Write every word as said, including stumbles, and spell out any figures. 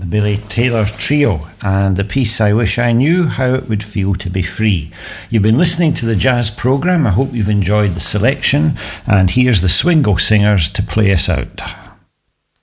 Billy Taylor Trio, and the piece I Wish I Knew How It Would Feel to Be Free. You've been listening to the jazz programme. I hope you've enjoyed the selection, and here's the Swingo Singers to play us out.